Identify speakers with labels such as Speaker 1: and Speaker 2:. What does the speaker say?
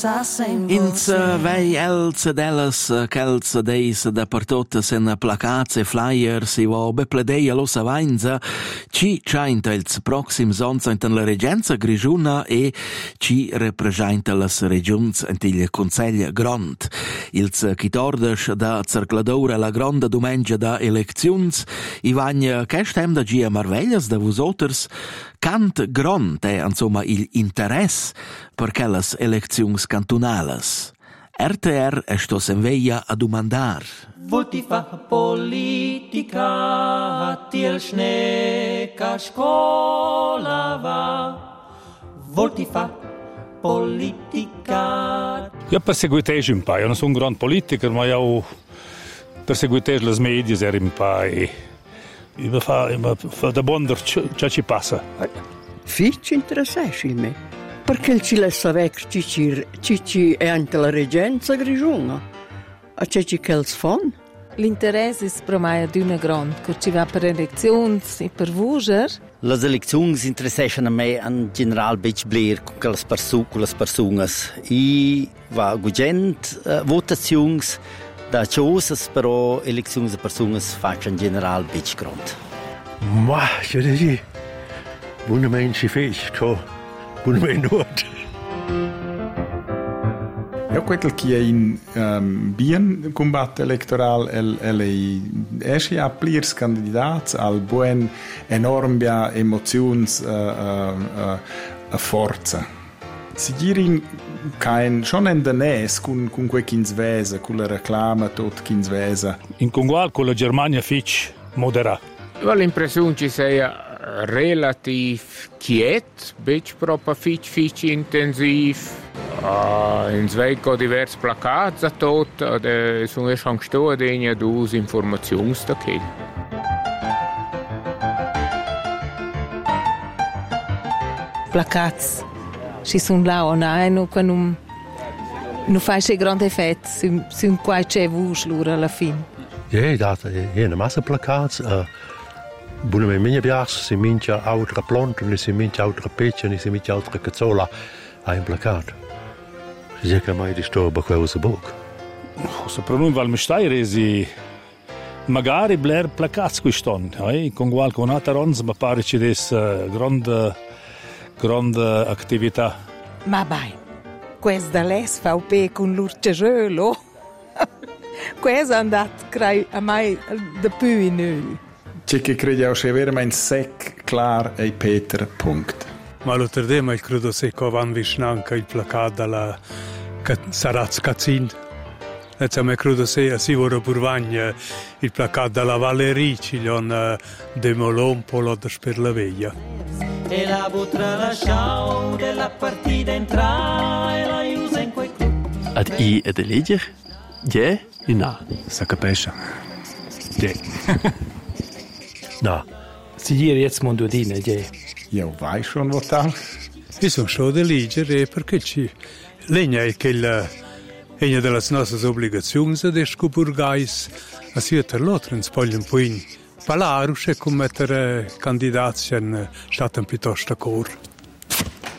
Speaker 1: Ins vei els ed ellas ch'els deis da per totes en placats e flyers i vo bepledei a lo Savainza ci chainta ils proxims ons in la regenza Grigiuna e ci representa las regions in il Consell Grond. Ils chitordes da cercladora la gronda domengia da elecziuns i vagn ch'estem da gia marveglias da vosoters cant grond è insomma il interess per quelles elecziuns cantunales. RTR esto s'enveia a domandar.
Speaker 2: Volti fa politica, tiel schnee ca scola va. Volti fa politica.
Speaker 3: Io perseguiteggio un po', io non sono un gran politiker, ma io perseguiteggio le medie un po' e mi fa da buono ciò ci passa.
Speaker 4: Fitch interessesci me, perché il ci lascia vecchio ci è anche la regenza Grigiuna. A c'è che els fan?
Speaker 5: L'interesse è per me di una grande, che ci va per elezioni e per voger.
Speaker 6: Le elezioni interessano a me in generale beach bler con le persone. I va gugent votazioni da cose però elezioni di persone faccio in generale beach grande.
Speaker 7: Ma io dico buone menci fece, buone menut.
Speaker 8: Ja, quel che è in bien combatto elettorale esce a pliers candidats al buen enormbia emozions a forza. Si girin kein schon in der Nes con quei kinsvese, con la reclama tot kinsvese.
Speaker 3: In Congual con la Germania fitch modera.
Speaker 9: Ho l'impressione ci sia relativ quiet, bec proprio fitch intensiv. In Zweig diverse Plakate tot, sono schon gestohlen dus Informationsstücke.
Speaker 5: Placats, ci sono là o no, quando non fa grande effetto, sono qua c'è vush loro alla fine.
Speaker 7: Una massa placats. Buone mie piace, si mincia altre plante, si mincia altre pecce, si mincia altre cazzola a un placato. Si dice che mai disturba questa bocca.
Speaker 3: Se per noi Valmesteiresi magari bler placats quest'anno, con qualche un'altra ronza, ma pare ci des grande attività.
Speaker 5: Ma vai, questa l'SVP con l'Urcegelo, questa è andata a mai da più in noi.
Speaker 8: C'è che crede a veramente sec, clar e Peter, punct.
Speaker 10: Ma l'altro tema credo se van visnanca il placato dalla Saraz Cazzin. E me credo se si vorrà purvagna il placato dalla Valerie, ci hanno demolompolo per la veglia.
Speaker 2: E la butra la show della partita entra e la usa in quei club.
Speaker 11: Ad I ed eleger? Ja e na.
Speaker 10: Sa capisce. Ja.
Speaker 11: Na.
Speaker 12: Si dire jetzt mondodine, ja.
Speaker 8: Io vai schon votar.
Speaker 10: Io sono schon eleger perché ci legna è che una delle nostre obbligazioni è scopurgais a siete l'altro in spoglio un po' in Palarus e come mettere candidati in stato piuttosto corto.